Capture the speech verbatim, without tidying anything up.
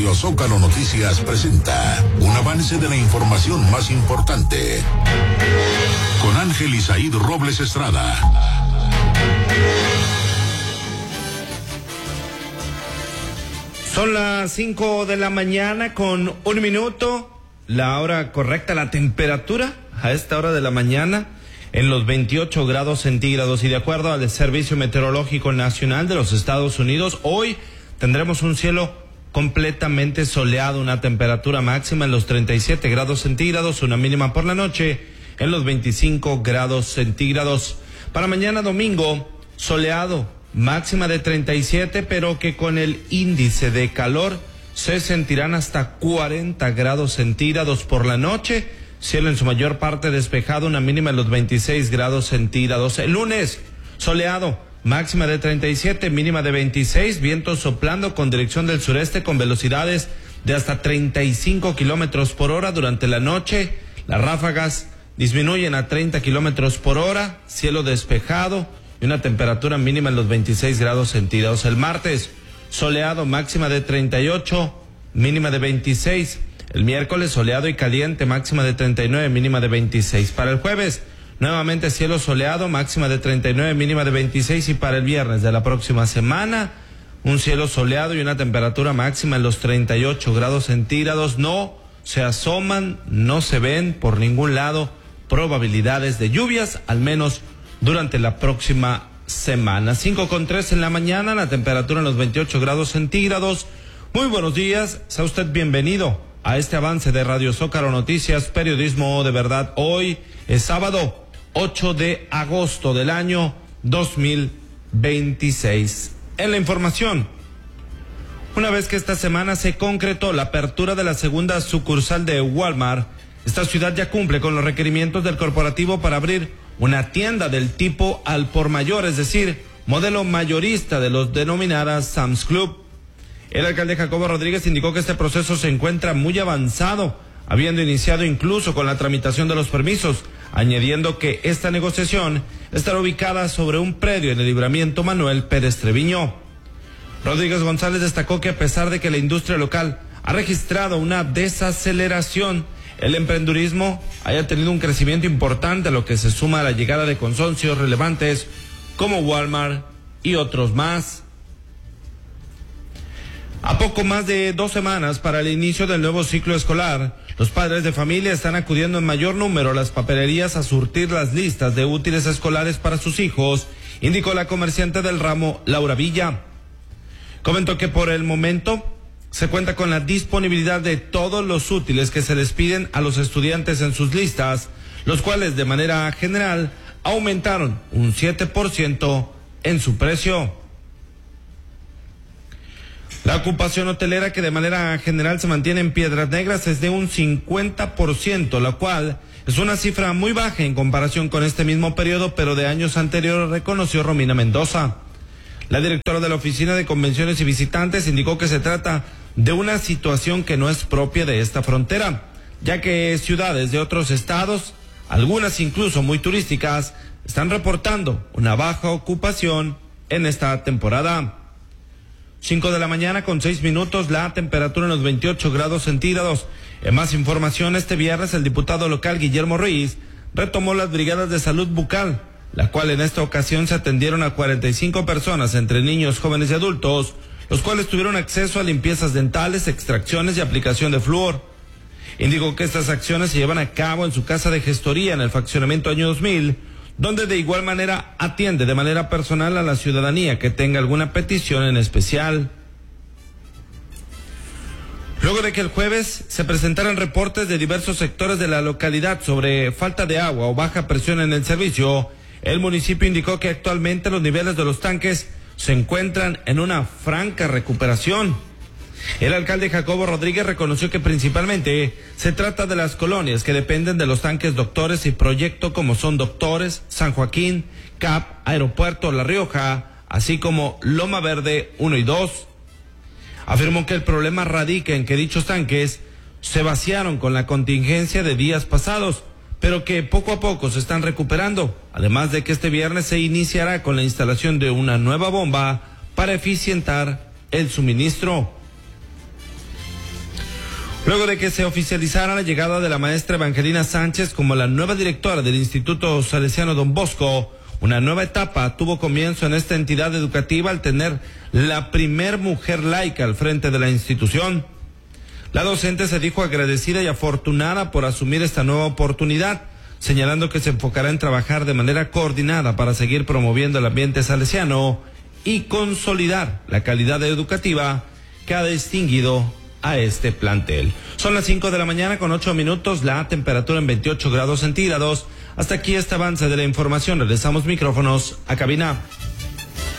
Zócalo Noticias presenta un avance de la información más importante con Ángel Isaíd Robles Estrada. Son las cinco de la mañana con un minuto, la hora correcta, la temperatura a esta hora de la mañana en los veintiocho grados centígrados, y de acuerdo al Servicio Meteorológico Nacional de los Estados Unidos, hoy tendremos un cielo completamente soleado, una temperatura máxima en los treinta y siete grados centígrados, una mínima por la noche en los veinticinco grados centígrados. Para mañana domingo, soleado, máxima de treinta y siete, pero que con el índice de calor se sentirán hasta cuarenta grados centígrados por la noche, cielo en su mayor parte despejado, una mínima en los veintiséis grados centígrados. El lunes, soleado, máxima de treinta y siete, mínima de veintiséis, vientos soplando con dirección del sureste con velocidades de hasta treinta y cinco kilómetros por hora durante la noche. Las ráfagas disminuyen a treinta kilómetros por hora, cielo despejado y una temperatura mínima en los veintiséis grados centígrados. El martes, soleado, máxima de treinta y ocho, mínima de veintiséis. El miércoles, soleado y caliente, máxima de treinta y nueve, mínima de veintiséis. Para el jueves, nuevamente cielo soleado, máxima de treinta y nueve, mínima de veintiséis, y para el viernes de la próxima semana, un cielo soleado y una temperatura máxima en los treinta y ocho grados centígrados. No se asoman, no se ven por ningún lado probabilidades de lluvias, al menos durante la próxima semana. cinco con tres en la mañana, la temperatura en los veintiocho grados centígrados. Muy buenos días, sea usted bienvenido a este avance de Radio Zócalo Noticias, periodismo de verdad. Hoy es sábado ocho de agosto del año dos mil veintiséis. En la información, una vez que esta semana se concretó la apertura de la segunda sucursal de Walmart, esta ciudad ya cumple con los requerimientos del corporativo para abrir una tienda del tipo al por mayor, es decir, modelo mayorista de los denominadas Sam's Club. El alcalde Jacobo Rodríguez indicó que este proceso se encuentra muy avanzado, habiendo iniciado incluso con la tramitación de los permisos, añadiendo que esta negociación estará ubicada sobre un predio en el Libramiento Manuel Pérez Treviño. Rodríguez González destacó que a pesar de que la industria local ha registrado una desaceleración, el emprendurismo haya tenido un crecimiento importante, a lo que se suma a la llegada de consorcios relevantes como Walmart y otros más. A poco más de dos semanas para el inicio del nuevo ciclo escolar, los padres de familia están acudiendo en mayor número a las papelerías a surtir las listas de útiles escolares para sus hijos, indicó la comerciante del ramo, Laura Villa. Comentó que por el momento se cuenta con la disponibilidad de todos los útiles que se les piden a los estudiantes en sus listas, los cuales de manera general aumentaron un siete por ciento en su precio. La ocupación hotelera, que de manera general se mantiene en Piedras Negras, es de un cincuenta por ciento, la cual es una cifra muy baja en comparación con este mismo periodo, pero de años anteriores, reconoció Romina Mendoza. La directora de la Oficina de Convenciones y Visitantes indicó que se trata de una situación que no es propia de esta frontera, ya que ciudades de otros estados, algunas incluso muy turísticas, están reportando una baja ocupación en esta temporada. cinco de la mañana con seis minutos, la temperatura en los veintiocho grados centígrados. En más información, este viernes el diputado local Guillermo Ruiz retomó las brigadas de salud bucal, la cual en esta ocasión se atendieron a cuarenta y cinco personas, entre niños, jóvenes y adultos, los cuales tuvieron acceso a limpiezas dentales, extracciones y aplicación de flúor. Indicó que estas acciones se llevan a cabo en su casa de gestoría en el fraccionamiento Año dos mil, donde de igual manera atiende de manera personal a la ciudadanía que tenga alguna petición en especial. Luego de que el jueves se presentaran reportes de diversos sectores de la localidad sobre falta de agua o baja presión en el servicio, el municipio indicó que actualmente los niveles de los tanques se encuentran en una franca recuperación. El alcalde Jacobo Rodríguez reconoció que principalmente se trata de las colonias que dependen de los tanques Doctores y Proyecto, como son Doctores, San Joaquín, C A P, Aeropuerto La Rioja, así como Loma Verde uno y dos. Afirmó que el problema radica en que dichos tanques se vaciaron con la contingencia de días pasados, pero que poco a poco se están recuperando, además de que este viernes se iniciará con la instalación de una nueva bomba para eficientar el suministro. Luego de que se oficializara la llegada de la maestra Evangelina Sánchez como la nueva directora del Instituto Salesiano Don Bosco, una nueva etapa tuvo comienzo en esta entidad educativa al tener la primer mujer laica al frente de la institución. La docente se dijo agradecida y afortunada por asumir esta nueva oportunidad, señalando que se enfocará en trabajar de manera coordinada para seguir promoviendo el ambiente salesiano y consolidar la calidad educativa que ha distinguido a este plantel. Son las cinco de la mañana con ocho minutos, la temperatura en veintiocho grados centígrados. Hasta aquí este avance de la información. Regresamos micrófonos a cabina.